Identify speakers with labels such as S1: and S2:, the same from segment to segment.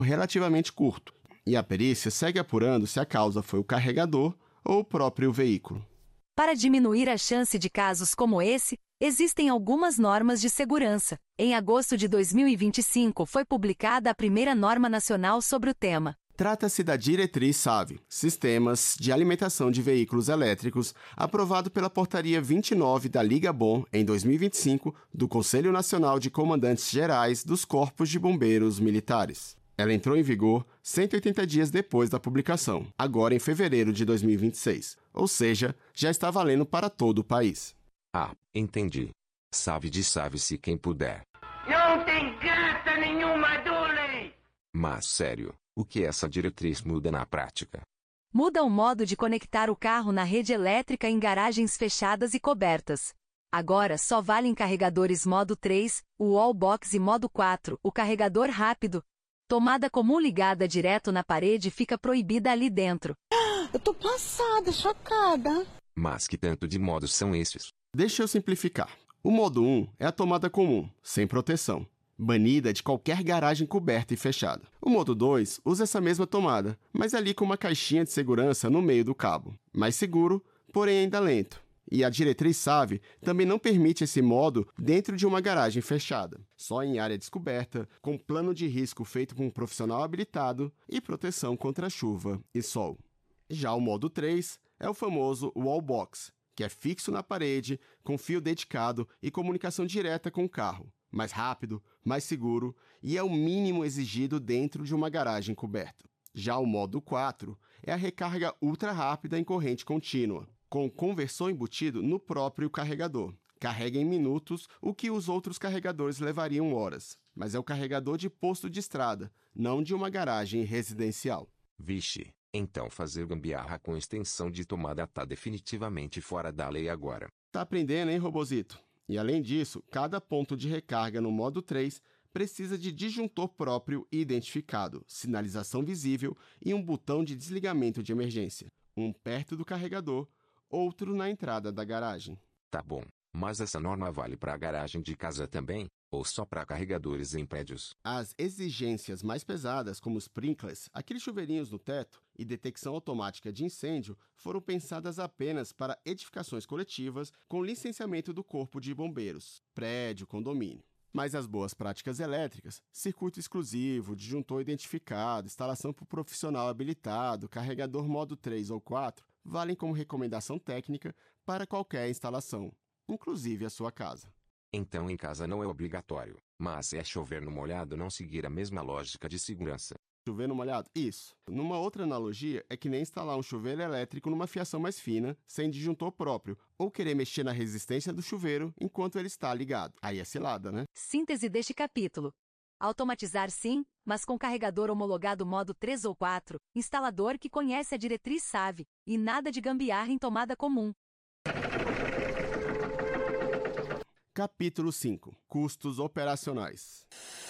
S1: relativamente curto, e a perícia segue apurando se a causa foi o carregador ou o próprio veículo.
S2: Para diminuir a chance de casos como esse, existem algumas normas de segurança. Em agosto de 2025, foi publicada a primeira norma nacional sobre o tema.
S1: Trata-se da Diretriz SAVE, Sistemas de Alimentação de Veículos Elétricos, aprovado pela Portaria 29 da Liga Bom em 2025 do Conselho Nacional de Comandantes Gerais dos Corpos de Bombeiros Militares. Ela entrou em vigor 180 dias depois da publicação, agora em fevereiro de 2026, ou seja, já está valendo para todo o país.
S3: Ah, entendi. Salve-se quem puder.
S4: Não tem graça nenhuma, Dooley!
S3: Mas sério, o que essa diretriz muda na prática?
S2: Muda o modo de conectar o carro na rede elétrica em garagens fechadas e cobertas. Agora só valem carregadores modo 3, o wallbox e modo 4, o carregador rápido. Tomada comum ligada direto na parede fica proibida ali dentro.
S5: Eu tô passada, chocada.
S3: Mas que tanto de modos são esses?
S1: Deixa eu simplificar. O modo 1 é a tomada comum, sem proteção, banida de qualquer garagem coberta e fechada. O modo 2 usa essa mesma tomada, mas ali com uma caixinha de segurança no meio do cabo. Mais seguro, porém ainda lento. E a diretriz SAVE também não permite esse modo dentro de uma garagem fechada, só em área descoberta, com plano de risco feito por um profissional habilitado e proteção contra chuva e sol. Já o modo 3 é o famoso wallbox, que é fixo na parede, com fio dedicado e comunicação direta com o carro. Mais rápido, mais seguro e é o mínimo exigido dentro de uma garagem coberta. Já o modo 4 é a recarga ultra rápida em corrente contínua, com conversor embutido no próprio carregador. Carrega em minutos o que os outros carregadores levariam horas, mas é o carregador de posto de estrada, não de uma garagem residencial.
S3: Vixe, então fazer gambiarra com extensão de tomada tá definitivamente fora da lei agora.
S1: Tá aprendendo, hein, Robozito? E além disso, cada ponto de recarga no modo 3 precisa de disjuntor próprio e identificado, sinalização visível e um botão de desligamento de emergência, um perto do carregador, outro na entrada da garagem.
S3: Tá bom, mas essa norma vale para a garagem de casa também? Ou só para carregadores em prédios?
S1: As exigências mais pesadas, como sprinklers, aqueles chuveirinhos no teto, e detecção automática de incêndio, foram pensadas apenas para edificações coletivas com licenciamento do Corpo de Bombeiros, prédio, condomínio. Mas as boas práticas elétricas, circuito exclusivo, disjuntor identificado, instalação por profissional habilitado, carregador modo 3 ou 4, valem como recomendação técnica para qualquer instalação, inclusive a sua casa.
S3: Então em casa não é obrigatório, mas é chover no molhado não seguir a mesma lógica de segurança.
S1: Chover no molhado? Isso. Numa outra analogia, é que nem instalar um chuveiro elétrico numa fiação mais fina, sem disjuntor próprio, ou querer mexer na resistência do chuveiro enquanto ele está ligado. Aí é cilada, né?
S2: Síntese deste capítulo. Automatizar sim, mas com carregador homologado modo 3 ou 4, instalador que conhece a diretriz SAVE, e nada de gambiarra em tomada comum.
S1: Capítulo 5. Custos operacionais.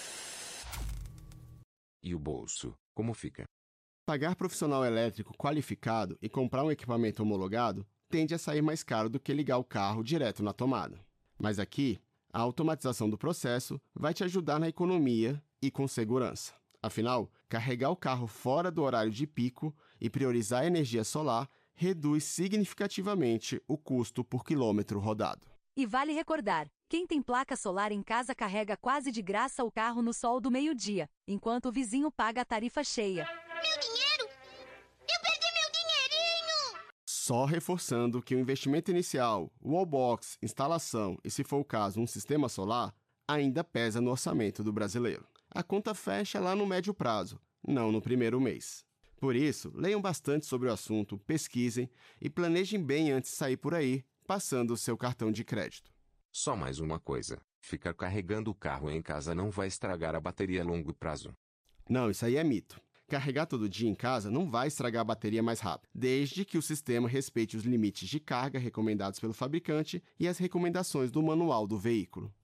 S3: E o bolso, como fica?
S1: Pagar profissional elétrico qualificado e comprar um equipamento homologado tende a sair mais caro do que ligar o carro direto na tomada. Mas aqui, a automatização do processo vai te ajudar na economia e com segurança. Afinal, carregar o carro fora do horário de pico e priorizar a energia solar reduz significativamente o custo por quilômetro rodado.
S2: E vale recordar, quem tem placa solar em casa carrega quase de graça o carro no sol do meio-dia, enquanto o vizinho paga a tarifa cheia.
S6: Meu dinheiro! Eu perdi meu dinheirinho!
S1: Só reforçando que o investimento inicial, wallbox, instalação e, se for o caso, um sistema solar, ainda pesa no orçamento do brasileiro. A conta fecha lá no médio prazo, não no primeiro mês. Por isso, leiam bastante sobre o assunto, pesquisem e planejem bem antes de sair por aí, passando o seu cartão de crédito.
S3: Só mais uma coisa, ficar carregando o carro em casa não vai estragar a bateria a longo prazo.
S1: Não, isso aí é mito. Carregar todo dia em casa não vai estragar a bateria mais rápido, desde que o sistema respeite os limites de carga recomendados pelo fabricante e as recomendações do manual do veículo.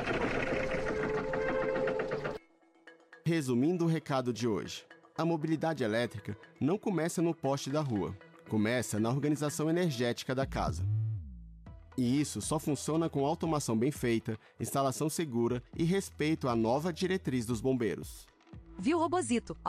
S1: Resumindo o recado de hoje, a mobilidade elétrica não começa no poste da rua, começa na organização energética da casa. E isso só funciona com automação bem feita, instalação segura e respeito à nova diretriz dos bombeiros.
S2: Viu, Robozito?